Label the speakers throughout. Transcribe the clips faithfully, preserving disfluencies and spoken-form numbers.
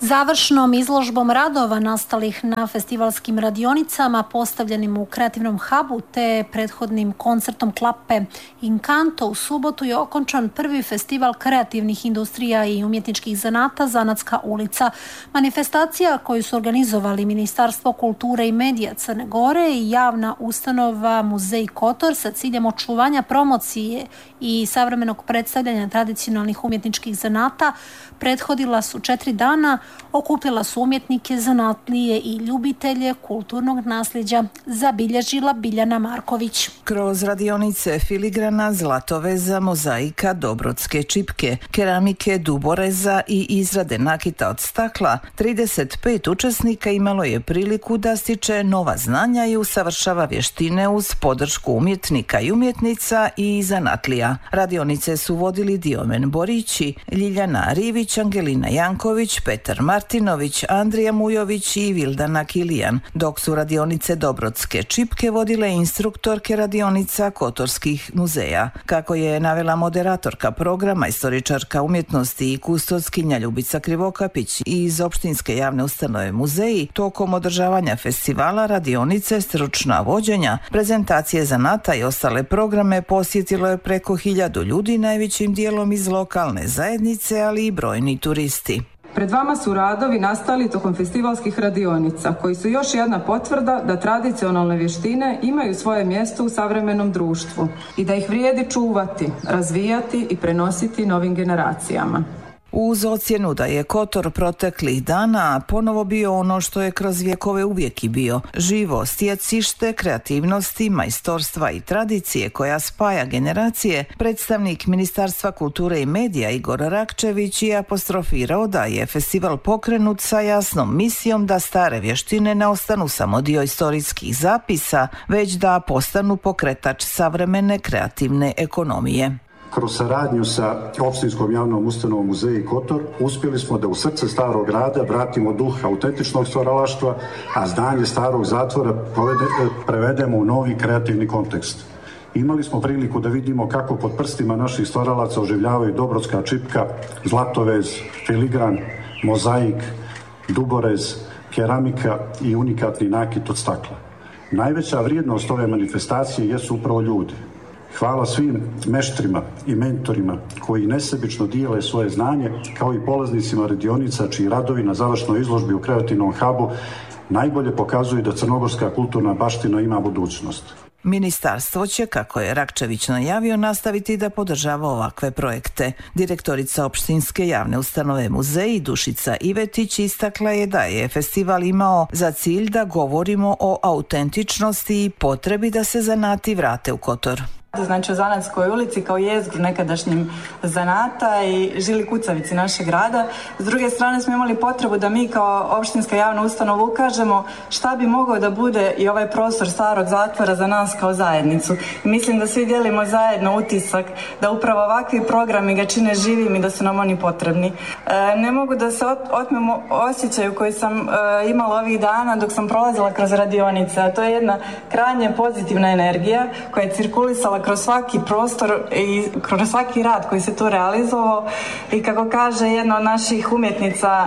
Speaker 1: Završnom izložbom radova nastalih na festivalskim radionicama postavljenim u kreativnom hubu te prethodnim koncertom klape Inkanto u subotu je okončan prvi festival kreativnih industrija i umjetničkih zanata Zanatska ulica. Manifestacija koju su organizovali Ministarstvo kulture i medija Crne Gore i javna ustanova Muzej Kotor sa ciljem očuvanja promocije i savremenog predstavljanja tradicionalnih umjetničkih zanata prethodila su četiri dana, okupila su umjetnike, zanatlije i ljubitelje kulturnog nasljeđa, zabilježila Biljana Marković.
Speaker 2: Kroz radionice filigrana, zlatoveza, mozaika, dobrotske čipke, keramike, duboreza i izrade nakita od stakla, trideset pet učesnika imalo je priliku da stiče nova znanja i usavršava vještine uz podršku umjetnika i umjetnica i zanatlija. Radionice su vodili Diomen Borići, Ljiljana Rivić, Angelina Janković, Petar Martinović, Andrija Mujović i Vildana Kilijan, dok su radionice dobrotske čipke vodile instruktorke radionica Kotorskih muzeja. Kako je navela moderatorka programa, istoričarka umjetnosti i kustoskinja Ljubica Krivokapić iz opštinske javne ustanove Muzeji, tokom održavanja festivala radionice, stručna vođenja, prezentacije zanata i ostale programe posjetilo je preko hiljadu ljudi, najvećim dijelom iz lokalne zajednice, ali i brojni turisti.
Speaker 3: Pred vama su radovi nastali tokom festivalskih radionica, koji su još jedna potvrda da tradicionalne vještine imaju svoje mjesto u savremenom društvu i da ih vrijedi čuvati, razvijati i prenositi novim generacijama.
Speaker 2: Uz ocjenu da je Kotor proteklih dana ponovo bio ono što je kroz vjekove uvijek i bio, živo stjecište kreativnosti, majstorstva i tradicije koja spaja generacije, predstavnik Ministarstva kulture i medija Igor Rakčević je apostrofirao da je festival pokrenut sa jasnom misijom da stare vještine ne ostanu samo dio istorijskih zapisa, već da postanu pokretač savremene kreativne ekonomije.
Speaker 4: Kroz saradnju sa opštinskom javnom ustanovom Muzeji Kotor uspjeli smo da u srce starog grada vratimo duh autentičnog stvaralaštva, a znanje starog zatvora prevedemo u novi kreativni kontekst. Imali smo priliku da vidimo kako pod prstima naših stvaralaca oživljavaju dobrotska čipka, zlatovez, filigran, mozaik, duborez, keramika i unikatni nakit od stakla. Najveća vrijednost ove manifestacije jesu upravo ljudi. Hvala svim meštrima i mentorima koji nesebično dijele svoje znanje, kao i polaznicima radionica čiji radovi na završnoj izložbi u kreativnom hubu najbolje pokazuju da crnogorska kulturna baština ima budućnost.
Speaker 2: Ministarstvo će, kako je Rakčević najavio, nastaviti da podržava ovakve projekte. Direktorica opštinske javne ustanove Muzeji Dušica Ivetić istakla je da je festival imao za cilj da govorimo o autentičnosti i potrebi da se zanati vrate u Kotor.
Speaker 5: Znači u Zanatskoj ulici kao jezgru nekadašnjim zanata i žili kucavici našeg grada. S druge strane smo imali potrebu da mi kao opštinska javna ustanova ukažemo šta bi mogao da bude i ovaj prostor starog zatvora za nas kao zajednicu. I mislim da svi dijelimo zajedno utisak da upravo ovakvi programi ga čine živim i da su nam oni potrebni. E, ne mogu da se otmemo osjećaju koji sam e, imala ovih dana dok sam prolazila kroz radionice, a to je jedna krajnje pozitivna energija koja je cirkulisala kroz svaki prostor i kroz svaki rad koji se tu realizovao i kako kaže jedna od naših umjetnica,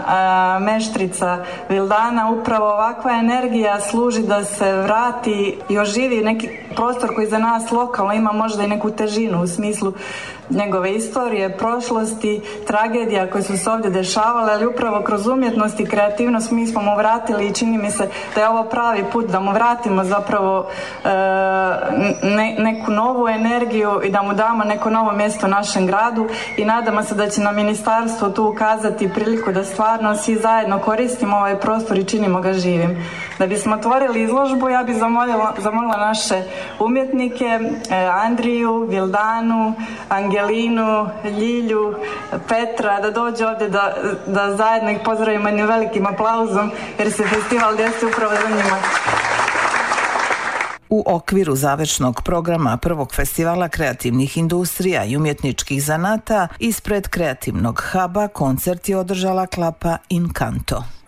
Speaker 5: meštrica Vildana, upravo ovakva energija služi da se vrati i oživi neki prostor koji za nas lokalno ima možda i neku težinu u smislu njegove istorije, prošlosti, tragedija koje su se ovdje dešavale, ali upravo kroz umjetnost i kreativnost mi smo mu vratili i čini mi se da je ovo pravi put da mu vratimo zapravo e, ne, neku novu energiju i da mu damo neko novo mjesto u našem gradu i nadamo se da će nam ministarstvo tu ukazati priliku da stvarno svi zajedno koristimo ovaj prostor i činimo ga živim. Da bismo otvorili izložbu, ja bih zamolila, zamolila naše umjetnike, e, Andriju, Vildanu, Angelinu, Ljilju, Petra, da dođe ovdje da, da zajedno ih pozdravimo jednim velikim aplauzom, jer se festival desi upravo za njima.
Speaker 2: U okviru završnog programa prvog festivala kreativnih industrija i umjetničkih zanata ispred kreativnog huba koncert je održala klapa Inkanto.